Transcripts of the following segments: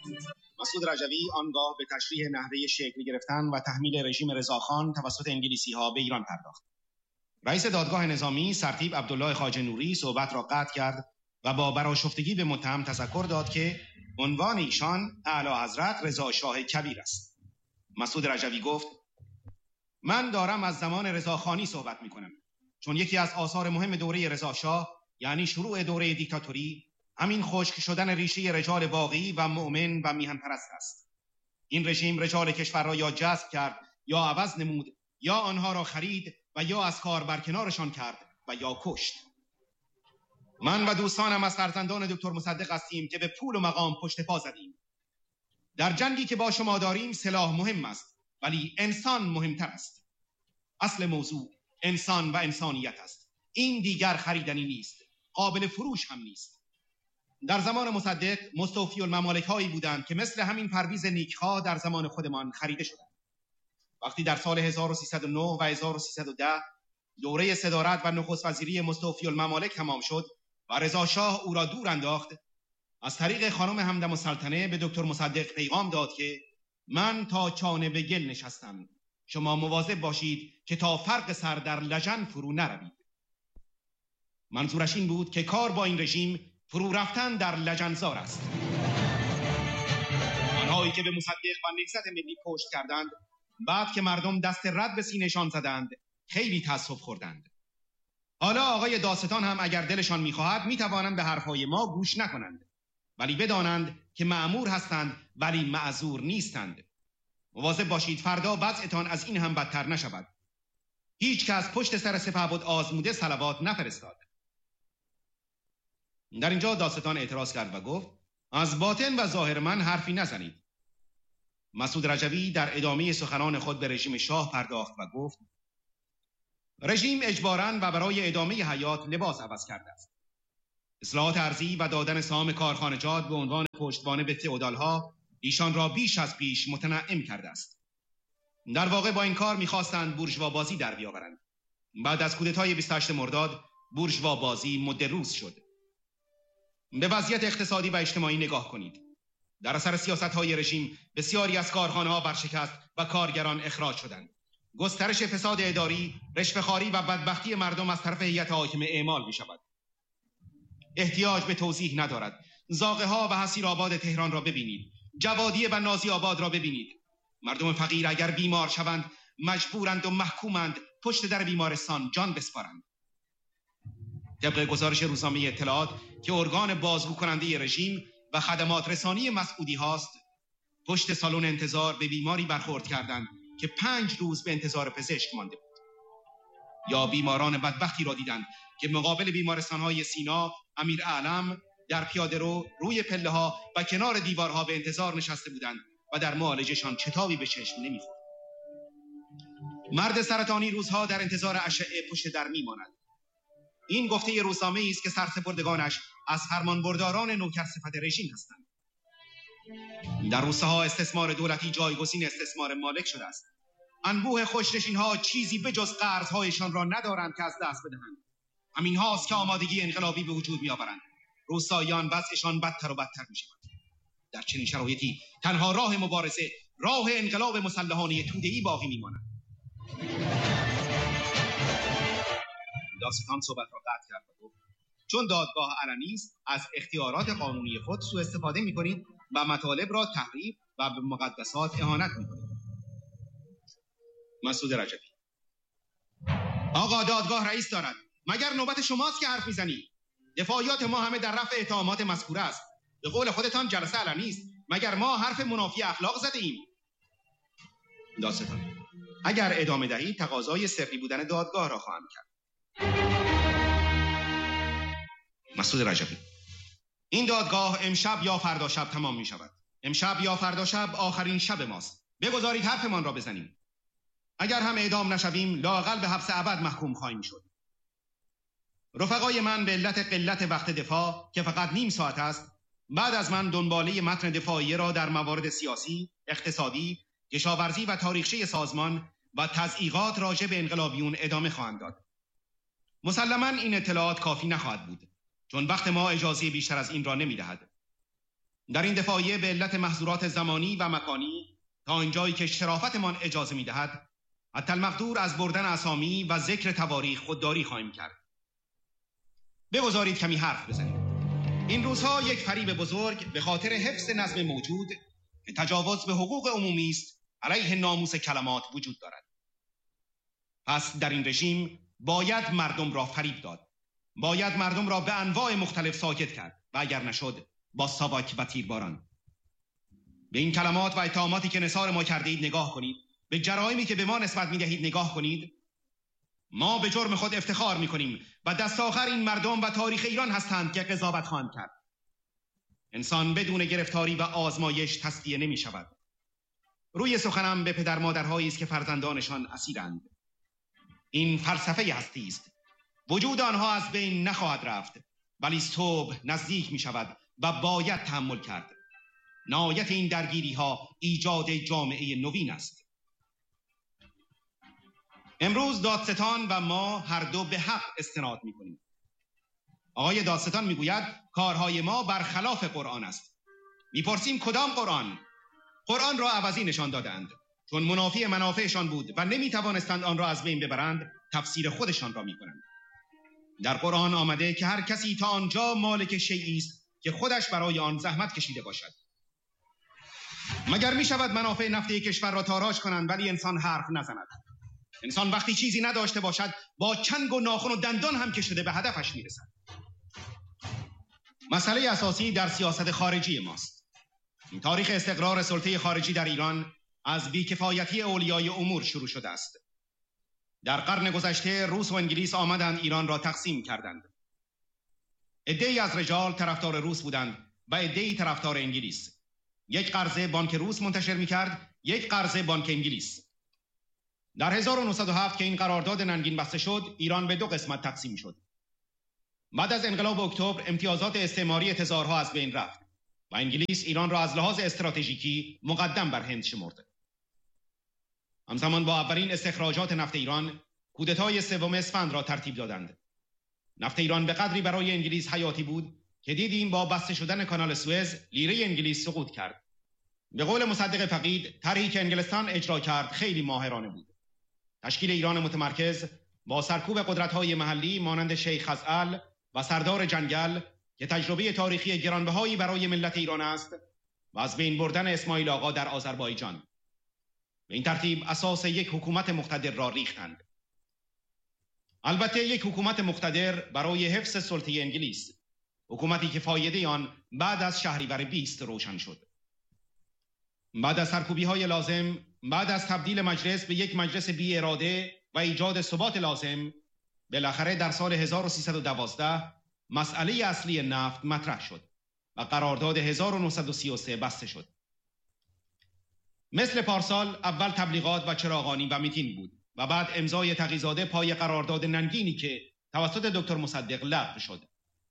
مسعود رجوی آنگاه به تشریح نحوه شکل گرفتن و تحمیل رژیم رضاخان توسط انگلیسی‌ها به ایران پرداخت. رئیس دادگاه نظامی سرتیپ عبدالله خواجه نوری صحبت را قطع کرد و با برآشفتگی به متهم تذکر داد که عنوان ایشان اعلی حضرت رضا شاه کبیر است. مسعود رجوی گفت: من دارم از زمان رضاخانی صحبت می‌کنم، چون یکی از آثار مهم دوره رضا شاه یعنی شروع دوره دیکتاتوری همین خشک شدن ریشه رجال واقعی و مؤمن و میهن پرست است. این رژیم رجال کشور را یا جذب کرد یا عوض نمود، یا آنها را خرید و یا از کار برکنارشان کرد و یا کشت. من و دوستانم از فرزندان دکتر مصدق هستیم که به پول و مقام پشت پا زدیم. در جنگی که با شما داریم سلاح مهم است، ولی انسان مهمتر است. اصل موضوع انسان و انسانیت است. این دیگر خریدنی نیست، قابل فروش هم نیست. در زمان مصدق مستوفی الممالک هایی بودند که مثل همین پرویز نیکخواه در زمان خودمان خریده شدند. وقتی در سال 1309 و 1310 دوره صدارت و نخست وزیری مستوفی الممالک تمام شد و رضا شاه او را دور انداخت، از طریق خانم همدم السلطنه به دکتر مصدق پیغام داد که من تا چانه به گل نشستم، شما مواظب باشید که تا فرق سر در لجن فرو نروید. منظورش این بود که کار با این رژیم فرو رفتن در لجنزار است. آنهایی که به مصدق و نهضت ملی پشت کردند، بعد که مردم دست رد به سینه‌شان زدند خیلی تأسف خوردند. حالا آقای داستان هم اگر دلشان می‌خواهد می‌توانند به حرفهای ما گوش نکنند، ولی بدانند که مأمور هستند ولی معذور نیستند. مواظب باشید فردا وضعتان از این هم بدتر نشود. هیچ کس پشت سر سپهبد آزموده صلوات نفرستاد. در اینجا داستان اعتراض کرد و گفت: از باطن و ظاهر من حرفی نزنید. مسعود رجوی در ادامه سخنان خود به رژیم شاه پرداخت و گفت: رژیم اجباراً و برای ادامه حیات لباس عوض کرده است. اصلاحات ارضی و دادن سهام کارخانجات به عنوان پشتوانه به فئودالها ایشان را بیش از پیش متنعم کرده است. در واقع با این کار می‌خواستند بورژوابازی در بیاورند. بعد از کودتای 28 مرداد بورژوابازی مد روز شد. به وضعیت اقتصادی و اجتماعی نگاه کنید. در اثر سیاست‌های رژیم بسیاری از کارخانه‌ها ورشکست و کارگران اخراج شدند. گسترش فساد اداری، رشوه‌خواری و بدبختی مردم از طرف هیئت حاکمه اعمال می‌شود. احتیاج به توضیح ندارد. زاغه‌ها و حصیرآباد تهران را ببینید. جوادیه و نازی آباد را ببینید. مردم فقیر اگر بیمار شوند مجبورند و محکومند پشت در بیمارستان جان بسپارند. طبق گزارش روزنامه اطلاعات که ارگان بازگو کننده رژیم و خدمات رسانی مسعودی هاست، پشت سالن انتظار به بیماری برخورد کردند که 5 روز به انتظار پزشک مانده بود. یا بیماران بدبختی را دیدند که مقابل بیمارستان‌های سینا، امیر اعلم در پیاده رو روی پله ها و کنار دیوارها به انتظار نشسته بودند و در معالجهشان چتابی به چشم نمی‌خورد. مرد سرطانی روزها در انتظار اشعه پشت در می‌ماند. این گفته روزنامه است که سرسپردگانش از فرمانبرداران نوکرصفت رژیم هستند. در روستاها استثمار دولتی جایگزین استثمار مالک شده است. انبوه خوشنشین‌ها چیزی به جز قرض‌هایشان را ندارند که از دست بدهند. همین هاست که آمادگی انقلابی به وجود می‌آورند. روستاییان وضعشان بدتر و بدتر می‌شود. در چنین شرایطی تنها راه مبارزه، راه انقلاب مسلحانه توده‌ای باقی می‌ماند. داستان صحبت را قطع کرد و گفت: چون دادگاه علنی است، از اختیارات قانونی خود سوء استفاده می‌کنید و مطالب را تحریف و به مقدسات اهانت می‌کنید. مسعود رجوی: آقا دادگاه رئیس دارد. مگر نوبت شماست که حرف می‌زنید؟ دفاعیات ما همه در رفع اتهامات مذکوره است. به قول خودتان جلسه علنی است. مگر ما حرف منافی اخلاق زدیم؟ داستان: اگر ادامه دهید تقاضای سری بودن دادگاه را خواهم کرد. مسعود رجوی: این دادگاه امشب یا فردا شب تمام می شود. امشب یا فردا شب آخرین شب ماست. بگذارید حرفمان را بزنیم. اگر هم اعدام نشویم لااقل به حبس ابد محکوم خواهیم شد. رفقای من به علت قلت وقت دفاع که فقط نیم ساعت است، بعد از من دنباله متن دفاعیه را در موارد سیاسی، اقتصادی، کشاورزی و تاریخچه سازمان و تضییقات راجع به انقلابیون ادامه خواهند داد. مسلماً این اطلاعات کافی نخواهد بود، چون وقت ما اجازه بیشتر از این را نمی‌دهد. در این دفاعیه به علت محظورات زمانی و مکانی تا اینجایی که شرافتمان اجازه می‌دهد حتی المقدور از بردن اسامی و ذکر تواریخ خودداری خواهیم کرد. بگذارید کمی حرف بزنیم. این روزها یک فریب بزرگ به خاطر حفظ نظم موجود که تجاوز به حقوق عمومی است علیه ناموس کلمات وجود دارد. پس در این رژیم باید مردم را فریب داد. باید مردم را به انواع مختلف ساکت کرد و اگر نشد با ساواک و تیرباران. به این کلمات و اتهاماتی که نثار ما کردید نگاه کنید. به جرایمی که به ما نسبت می‌دهید نگاه کنید. ما به جرم خود افتخار می‌کنیم و دست آخر این مردم و تاریخ ایران هستند که قضاوت خواهند کرد. انسان بدون گرفتاری و آزمایش تسلیه نمی‌شود. روی سخنم به پدر مادرهایی است که فرزندانشان اسیرند. این فلسفه هستی است. وجود آنها از بین نخواهد رفت، ولی صبح نزدیک می‌شود و باید تحمل کرد. نهایت این درگیری‌ها ایجاد جامعه نوین است. امروز دادستان و ما هر دو به حق استناد می‌کنیم. آقای دادستان می‌گوید کارهای ما برخلاف قرآن است. می‌پرسیم کدام قرآن؟ قرآن را عوضی نشان دادند. چون منافی منافعشان بود و نمی‌توانستند آن را از بین ببرند، تفسیر خودشان را می‌کنند. در قرآن آمده که هر کسی تا آنجا مالک شیئی است که خودش برای آن زحمت کشیده باشد. مگر می‌شود منافع نفتی کشور را تاراج کنند ولی انسان حرف نزند؟ انسان وقتی چیزی نداشته باشد با چنگ و ناخن و دندان هم که شده به هدفش میرسد. مسئله اساسی در سیاست خارجی ماست. این تاریخ استقرار سلطه خارجی در ایران از بیکفایتی اولیای امور شروع شده است. در قرن گذشته روس و انگلیس آمدند ایران را تقسیم کردند. عده‌ای از رجال طرفدار روس بودند و عده‌ای طرفدار انگلیس. یک قرضه بانک روس منتشر می‌کرد، یک قرضه بانک انگلیس. در 1907 که این قرارداد ننگین بسته شد، ایران به دو قسمت تقسیم شد. بعد از انقلاب اکتبر امتیازات استعماری تزارها از بین رفت و انگلیس ایران را از لحاظ استراتژیکی مقدم بر هند شمرد. همزمان با اولین استخراجات نفت ایران، کودتای 3 اسفند را ترتیب دادند. نفت ایران به قدری برای انگلیس حیاتی بود که دیدیم با بسته شدن کانال سوئز لیره انگلیس سقوط کرد. به قول مصدق فقید، طرحی که انگلستان اجرا کرد خیلی ماهرانه بود. تشکیل ایران متمرکز با سرکوب قدرت‌های محلی مانند شیخ خزعل و سردار جنگل که تجربه تاریخی گرانبهایی برای ملت ایران است و از بین بردن اسماعیل آقا در آذربایجان. به این ترتیب اساس یک حکومت مقتدر را ریختند. البته یک حکومت مقتدر برای حفظ سلطه انگلیس، حکومتی که فایده آن بعد از شهریور 20 روشن شد. بعد از سرکوبی‌های لازم، بعد از تبدیل مجلس به یک مجلس بی اراده و ایجاد ثبات لازم، بالاخره در سال 1312 مسئله اصلی نفت مطرح شد و قرارداد 1933 بسته شد. مثل پارسال اول تبلیغات و چراغانی و میتینگ بود و بعد امضای تقی‌زاده پای قرارداد ننگینی که توسط دکتر مصدق لغو شد.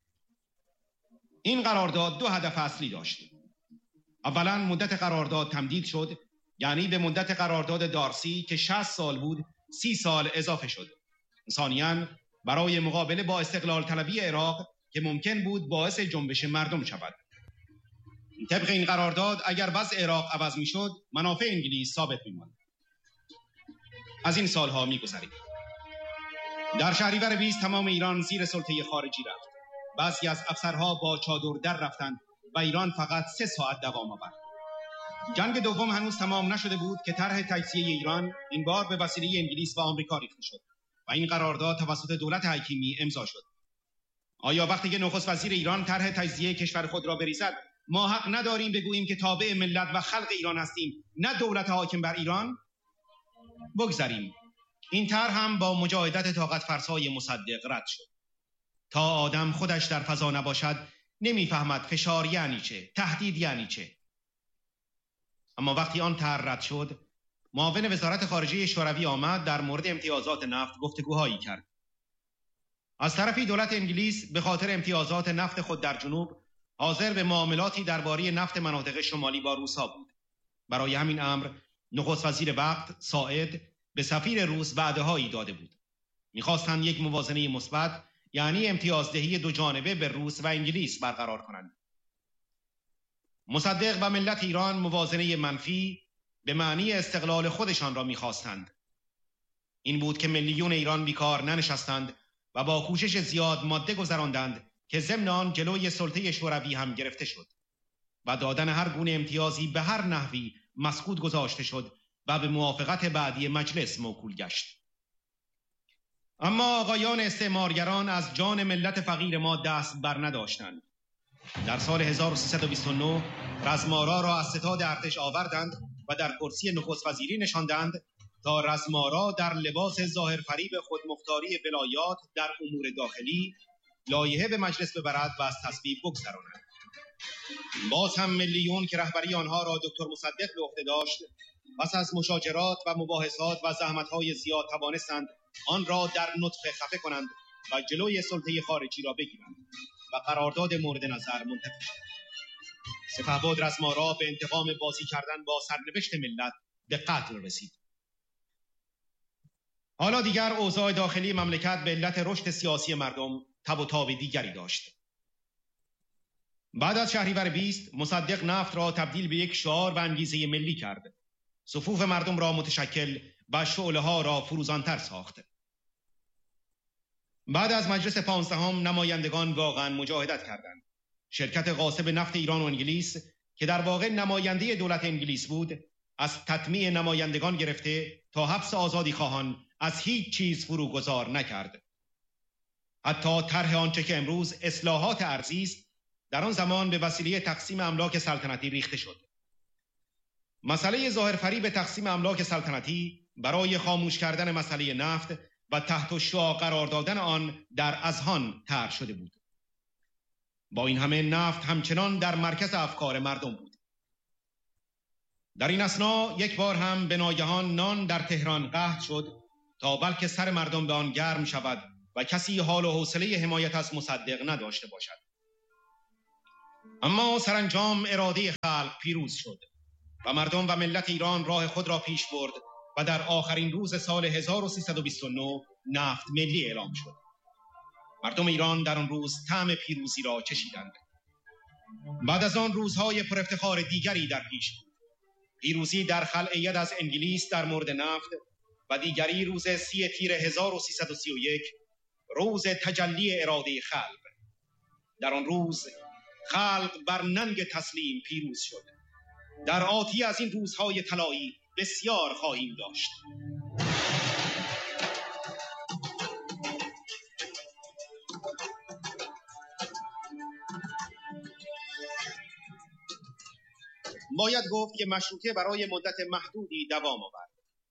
این قرارداد 2 هدف اصلی داشت. اولا مدت قرارداد تمدید شد، یعنی به مدت قرارداد دارسی که 60 سال بود 30 سال اضافه شد. ثانیاً برای مقابله با استقلال طلبی عراق که ممکن بود باعث جنبش مردم شود. طبق این قرارداد اگر وضع عراق عوض میشد منافع انگلیس ثابت میماند. از این سالها میگذرید. در شهریور 20 تمام ایران زیر سلطه خارجی رفت. بعضی از افسرها با چادر در رفتند و ایران فقط 3 ساعت دوام آورد. جنگ دوم هنوز تمام نشده بود که طرح تجزیه ایران این بار به وسیله انگلیس و آمریکا ریخته شد و این قرارداد توسط دولت حکیمی امضا شد. آیا وقتی که نخست وزیر ایران طرح تجزیه کشور خود را بریزد ما حق نداریم بگوییم که تابع ملت و خلق ایران هستیم، نه دولت حاکم بر ایران؟ بگذاریم. این طرح هم با مجاهدت طاقت فرسای مصدق رد شد. تا آدم خودش در فضا نباشد نمیفهمد فشار یعنی چه، تهدید یعنی چه. اما وقتی آن طرح رد شد، معاون وزارت خارجه شوروی آمد در مورد امتیازات نفت گفتگوهایی کرد. از طرفی دولت انگلیس به خاطر امتیازات نفت خود در جنوب حاضر به معاملاتی درباره نفت مناطق شمالی با روس‌ها بود. برای همین امر نخست وزیر وقت ساعد به سفیر روس وعده‌هایی داده بود. می‌خواستند یک موازنه مثبت، یعنی امتیازدهی 2 جانبه به روس و انگلیس برقرار کنند. مصدق و ملت ایران موازنه منفی به معنی استقلال خودشان را می‌خواستند. این بود که ملیون ایران بیکار ننشستند و با کوشش زیاد ماده گذراندند که ضمن آن جلوی سلطه شوروی هم گرفته شد و دادن هر گونه امتیازی به هر نحوی مسکوت گذاشته شد و به موافقت بعدی مجلس موکول گشت. اما آقایان استعمارگران از جان ملت فقیر ما دست بر نداشتند. در سال 1329 رزمارا را از ستاد ارتش آوردند و در کرسی نخست وزیری نشاندند تا رزمارا در لباس ظاهرفریب خودمختاری ولایات در امور داخلی لایحه به مجلس ببرد و از تصویب بگذراند. باز هم ملیون که رهبری آنها را دکتر مصدق به عهده داشت، پس از مشاجرات و مباحثات و زحمت‌های زیاد توانستند آن را در نطفه خفه کنند و جلوی سلطه خارجی را بگیرند و قرارداد مورد نظر منتفی شد. سپهبد رزمارا به انتقام بازی کردن با سرنوشت ملت به قتل رسید. حالا دیگر اوضاع داخلی مملکت به علت رشد سیاسی مردم تب و تاب دیگری داشت. بعد از شهریور 20 مصدق نفت را تبدیل به یک شعار و انگیزه ملی کرد. صفوف مردم را متشکل و شعله ها را فروزانتر ساخت. بعد از مجلس 15 نمایندگان واقعا مجاهدت کردند. شرکت غاصب نفت ایران و انگلیس که در واقع نماینده دولت انگلیس بود، از تطمیع نمایندگان گرفته تا حبس آزادی خواهان از هیچ چیز فروگذار نکرد. حتی طرح آنچه که امروز اصلاحات ارضی است، در آن زمان به وسیله تقسیم املاک سلطنتی ریخته شد. مسئله ظاهرفریب تقسیم املاک سلطنتی برای خاموش کردن مسئله نفت و تحت الشعاع قرار دادن آن در اذهان طرح شده بود. با این همه نفت همچنان در مرکز افکار مردم بود. در این اثنا یک بار هم به ناگهان نان در تهران قحط شد تا بلکه سر مردم به آن گرم شود و کسی حال و حوصله حمایت از مصدق نداشته باشد. اما سرانجام اراده خلق پیروز شد و مردم و ملت ایران راه خود را پیش برد و در آخرین روز سال 1329 نفت ملی اعلام شد. مردم ایران در آن روز طعم پیروزی را چشیدند. بعد از آن روزهای پر افتخار دیگری در پیش بود. پیروزی در خلع ید از انگلیس در مورد نفت و دیگری روز 30 تیر 1331 روز تجلی اراده خلق. در آن روز خلق بر ننگ تسلیم پیروز شد. در آتی از این روزهای طلایی بسیار خواهیم داشت. باید گفت که مشروطه برای مدت محدودی دوام آورد.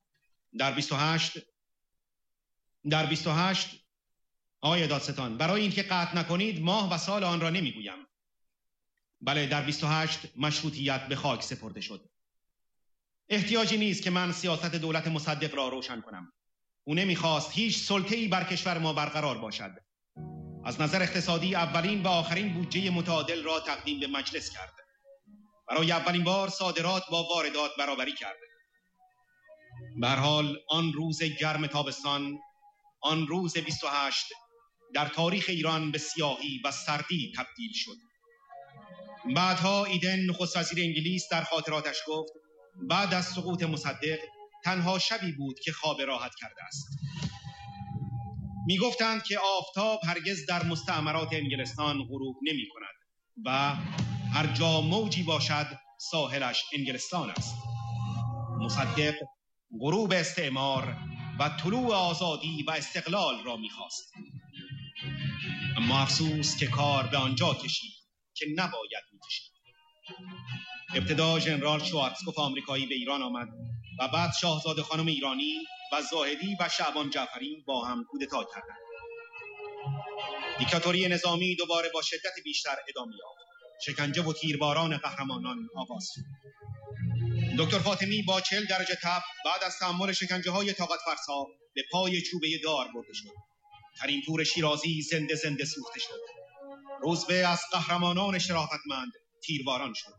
در 28 آقای دادستان، برای اینکه قطع نکنید ماه و سال آن را نمیگویم. بله، در 28 مشروطیت به خاک سپرده شد. احتیاجی نیست که من سیاست دولت مصدق را روشن کنم. او نمیخواست هیچ سلطه‌ای بر کشور ما برقرار باشد. از نظر اقتصادی اولین و آخرین بودجه متعادل را تقدیم به مجلس کرد. برای اولین بار صادرات با واردات برابری کرد. به هر حال آن روز گرم تابستان، آن روز 28 در تاریخ ایران به سیاهی و سردی تبدیل شد. بعدها ایدن نخست وزیر انگلیس در خاطراتش گفت بعد از سقوط مصدق تنها شبی بود که خواب راحت کرده است. می گفتند که آفتاب هرگز در مستعمرات انگلستان غروب نمی کند و هر جا موجی باشد ساحلش انگلستان است. مصدق غروب استعمار و طلوع آزادی و استقلال را می خواست. اما افسوس که کار به آنجا کشید که نباید می کشید. ابتدا ژنرال شوارتزکوف آمریکایی به ایران آمد و بعد شاهزاده خانم ایرانی و زاهدی و شعبان جعفری با هم کودتا کردند. دیکتاتوری نظامی دوباره با شدت بیشتر ادامه یافت. شکنجه و تیرباران قهرمانان آغاز شد. دکتر فاطمی با 40 درجه تب بعد از تحمل شکنجه‌های طاقت فرسا به پای چوبه دار برده شد. کریم پور شیرازی زنده زنده سوخته شد. روزبه از قهرمانان شرافتمند تیرباران شد.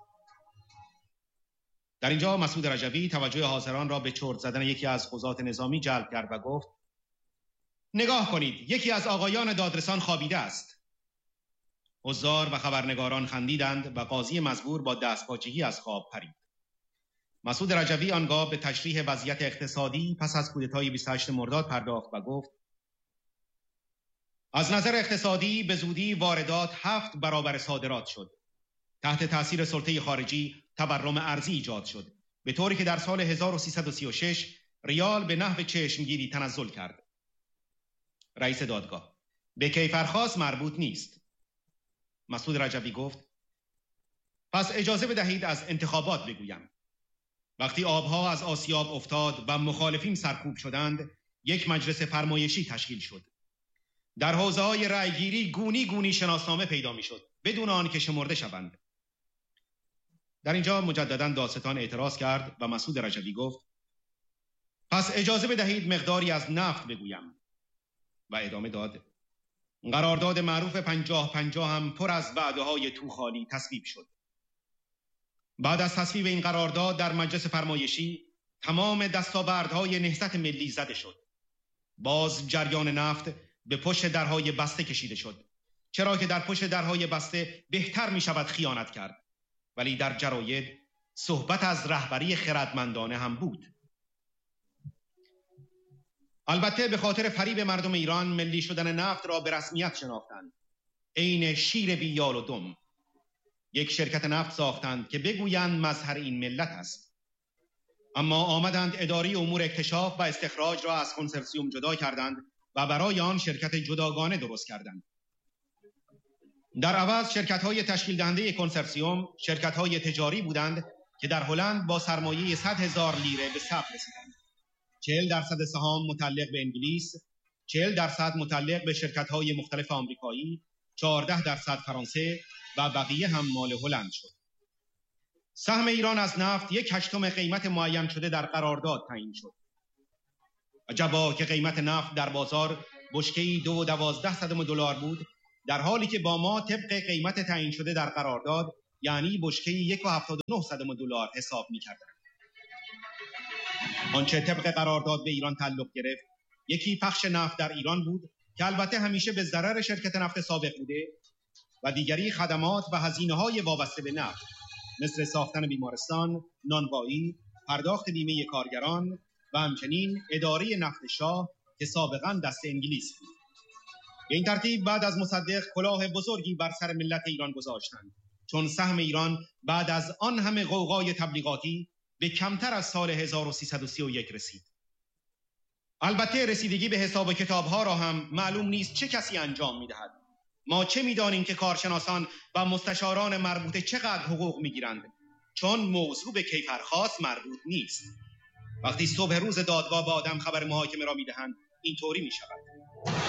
در اینجا مسعود رجوی توجه حاضران را به چرت زدن یکی از قضات نظامی جلب کرد و گفت نگاه کنید، یکی از آقایان دادرسان خوابیده است. حضار و خبرنگاران خندیدند و قاضی مزبور با دستپاچگی از خواب پرید. مسعود رجوی آنگاه به تشریح وضعیت اقتصادی پس از کودتای 28 مرداد پرداخت و گفت: از نظر اقتصادی به زودی واردات 7 برابر صادرات شد. تحت تاثیر سلطه خارجی تورم ارزی ایجاد شد، به طوری که در سال 1336 ریال به نحو چشمگیری تنزل کرد. رئیس دادگاه: به کیفرخواست مربوط نیست. مسعود رجوی گفت: پس اجازه بدهید از انتخابات بگویم. وقتی آبها از آسیاب افتاد و مخالفین سرکوب شدند، یک مجلس فرمایشی تشکیل شد. در حوزه‌های رأیگیری گونی گونی شناسنامه پیدا می‌شد بدون آنکه شمرده شوند. در اینجا مجدداً دادستان اعتراض کرد و مسعود رجوی گفت: پس اجازه بدهید مقداری از نفت بگویم. و ادامه داد: قرارداد معروف 50-50 هم پر از وعده‌های توخالی تصویب شد. بعد از تصویب این قرارداد در مجلس فرمایشی تمام دستاوردهای نهضت ملی زده شد. باز جریان نفت به پشت درهای بسته کشیده شد، چرا که در پشت درهای بسته بهتر می شود خیانت کرد. ولی در جراید صحبت از رهبری خردمندانه هم بود. البته به خاطر فریب مردم ایران ملی شدن نفت را به رسمیت شناختند. عین شیر بی یال و دم. یک شرکت نفت ساختند که بگویند مظهر این ملت است. اما آمدند اداره امور اکتشاف و استخراج را از کنسرسیوم جدا کردند و برای آن شرکت جداگانه درست کردند. در عوض شرکت‌های تشکیل دهنده کنسرسیوم شرکت‌های تجاری بودند که در هلند با سرمایه 100,000 لیره به ثبت رسیدند. 40% سهام متعلق به انگلیس، 40% متعلق به شرکت‌های مختلف آمریکایی، 14% فرانسه و بقیه هم مال هلند شد. سهم ایران از نفت 1/8 قیمت معین شده در قرارداد تعیین شد. عجبا که قیمت نفت در بازار بشکه‌ای $2.12 بود، در حالی که با ما طبق قیمت تعیین شده در قرارداد یعنی بشکه‌ای $1.79 حساب می‌کردند. آنچه طبق قرارداد به ایران تعلق گرفت، یکی پخش نفت در ایران بود که البته همیشه به ضرر شرکت نفت سابق بوده، و دیگری خدمات و هزینه‌های وابسته به نفت مثل ساختن بیمارستان، نانوایی، پرداخت بیمه کارگران و همچنین اداره نفت شاه که سابقاً دست انگلیس بود. به این ترتیب بعد از مصدق کلاه بزرگی بر سر ملت ایران گذاشتند، چون سهم ایران بعد از آن همه غوغای تبلیغاتی به کمتر از سال 1331 رسید. البته رسیدگی به حساب کتاب‌ها را هم معلوم نیست چه کسی انجام می‌دهد. ما چه می‌دانیم که کارشناسان و مستشاران مربوطه چقدر حقوق می‌گیرند، چون موضوع به کیفرخواست مربوط نیست. وقتی صبح روز دادگاه به آدم خبر محاکمه را می‌دهند اینطوری می‌شود.